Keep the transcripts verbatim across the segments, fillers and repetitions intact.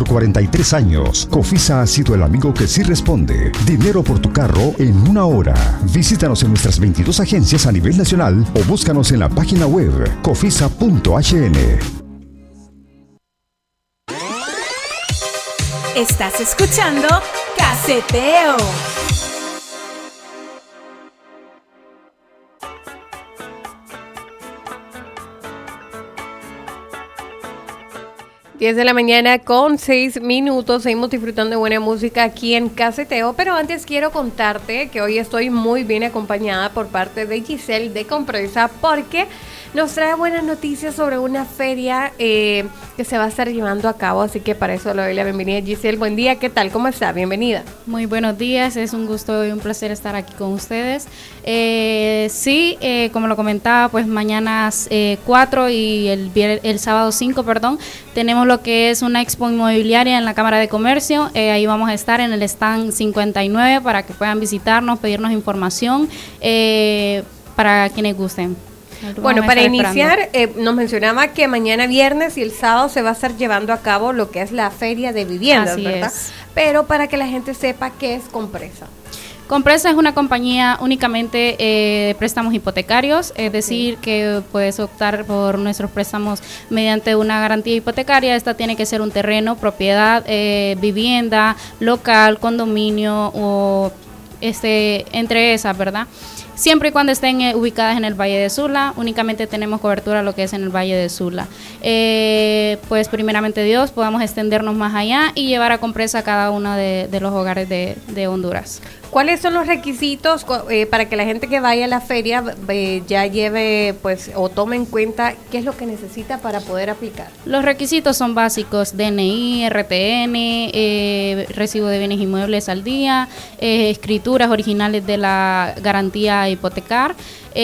por cuarenta y tres años, Cofisa ha sido el amigo que sí responde. Dinero por tu carro en una hora. Visítanos en nuestras veintidós agencias a nivel nacional o búscanos en la página web cofisa punto h n. Estás escuchando Caseteo. diez de la mañana con seis minutos, seguimos disfrutando de buena música aquí en Caseteo, pero antes quiero contarte que hoy estoy muy bien acompañada por parte de Giselle de Compresa, porque nos trae buenas noticias sobre una feria eh, que se va a estar llevando a cabo, así que para eso le doy la bienvenida. Giselle, buen día, ¿qué tal? ¿Cómo está? Bienvenida. Muy buenos días, es un gusto y un placer estar aquí con ustedes. Eh, sí, eh, como lo comentaba, pues mañana eh, cuatro y el, el sábado cinco, perdón, tenemos lo que es una expo inmobiliaria en la Cámara de Comercio. Eh, ahí vamos a estar en el stand cincuenta y nueve para que puedan visitarnos, pedirnos información eh, para quienes gusten. Bueno, para iniciar, eh, nos mencionaba que mañana viernes y el sábado se va a estar llevando a cabo lo que es la feria de viviendas, Así ¿verdad? es. Pero para que la gente sepa qué es Compresa. Compresa es una compañía únicamente eh, de préstamos hipotecarios, es decir, que puedes optar por nuestros préstamos mediante una garantía hipotecaria. Esta tiene que ser un terreno, propiedad, eh, vivienda, local, condominio o este entre esas, ¿verdad? Siempre y cuando estén eh, ubicadas en el Valle de Sula, únicamente tenemos cobertura lo que es en el Valle de Sula. Eh, pues primeramente Dios, podamos extendernos más allá y llevar a Compresa a cada uno de, de los hogares de, de Honduras. ¿Cuáles son los requisitos eh, para que la gente que vaya a la feria eh, ya lleve, pues, o tome en cuenta qué es lo que necesita para poder aplicar? Los requisitos son básicos: D N I, R T N, eh, recibo de bienes inmuebles al día, eh, escrituras originales de la garantía hipotecar.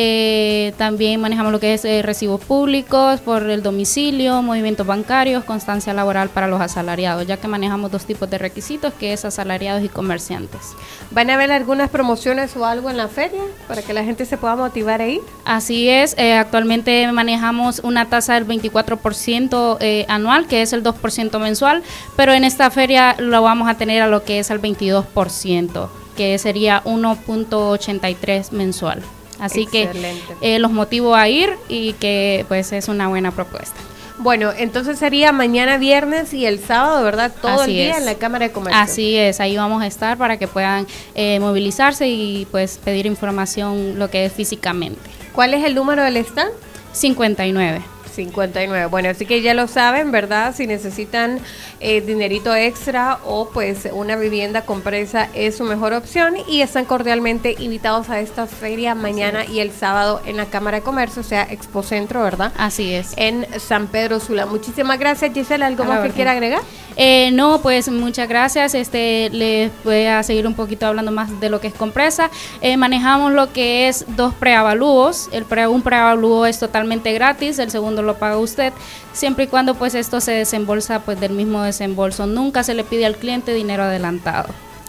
Eh, también manejamos lo que es eh, recibos públicos por el domicilio, movimientos bancarios, constancia laboral para los asalariados, ya que manejamos dos tipos de requisitos, que es asalariados y comerciantes. ¿Van a haber algunas promociones o algo en la feria para que la gente se pueda motivar a ir? Así es, eh, actualmente manejamos una tasa del veinticuatro por ciento eh, anual, que es el dos por ciento mensual, pero en esta feria lo vamos a tener a lo que es al veintidós por ciento, que sería uno punto ochenta y tres mensual. Así Excelente. que eh, los motivo a ir y que pues es una buena propuesta. Bueno, entonces sería mañana viernes y el sábado, ¿verdad? Todo Así el día es. en la Cámara de Comercio. Así es, ahí vamos a estar para que puedan eh, movilizarse y pues pedir información lo que es físicamente. ¿Cuál es el número del stand? cincuenta y nueve. cincuenta y nueve. Bueno, así que ya lo saben, ¿verdad? Si necesitan eh, dinerito extra o pues una vivienda Compresa es su mejor opción, y están cordialmente invitados a esta feria mañana y el sábado en la Cámara de Comercio, o sea, Expo Centro, ¿verdad? Así es. En San Pedro Sula. Muchísimas gracias, Gisela. ¿Algo más que quiera agregar? Eh, no, pues muchas gracias. Este, les voy a seguir un poquito hablando más de lo que es Compresa. Eh, manejamos lo que es dos preavalúos. El pre, un preavalúo es totalmente gratis, el segundo lo paga usted, siempre y cuando pues esto se desembolsa pues del mismo desembolso. Nunca se le pide al cliente dinero adelantado.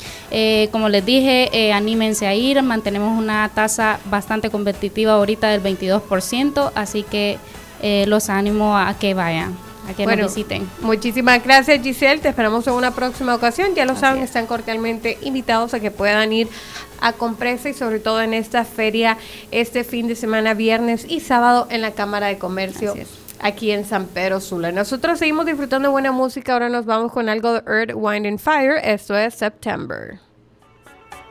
Eh, como les dije, eh, anímense a ir, mantenemos una tasa bastante competitiva ahorita del veintidós por ciento, así que eh, los animo a que vayan, a que bueno, nos visiten. Muchísimas gracias, Giselle, te esperamos en una próxima ocasión. Ya lo Así saben, es. Están cordialmente invitados a que puedan ir a Compresa, y sobre todo en esta feria este fin de semana, viernes y sábado, en la Cámara de Comercio aquí en San Pedro Sula. Nosotros seguimos disfrutando de buena música. Ahora nos vamos con algo de Earth, Wind and Fire. Esto es September.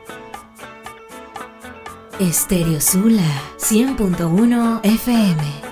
Estéreo Sula cien punto uno F M.